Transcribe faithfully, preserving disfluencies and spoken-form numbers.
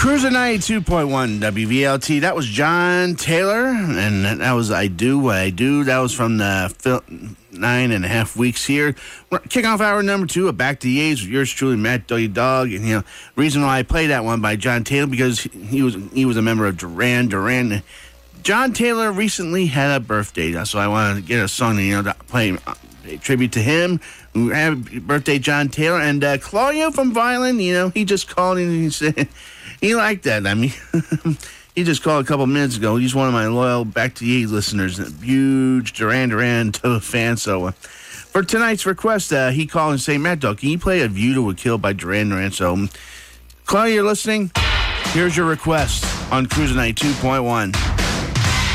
Cruising ninety-two point one W V L T. That was John Taylor, and that was I Do What I Do. That was from the fil- nine and a half weeks here. We're kicking off hour number two of Back to the A's with yours truly, Matt Doggy Dog. And, you know, reason why I played that one by John Taylor, because he was he was a member of Duran Duran. John Taylor recently had a birthday, so I wanted to get a song to, you know, to play a tribute to him. Happy birthday, John Taylor. And uh, Claudio from Violin, you know, he just called in and he said he liked that. I mean, he just called a couple minutes ago. He's one of my loyal Back to the A's listeners, a huge Duran Duran fan. So uh, for tonight's request, uh, he called and said, Matt Dog, can you play A View to a Kill by Duran Duran? So, um, Claudio, you're listening? Here's your request on Cruising ninety-two point one.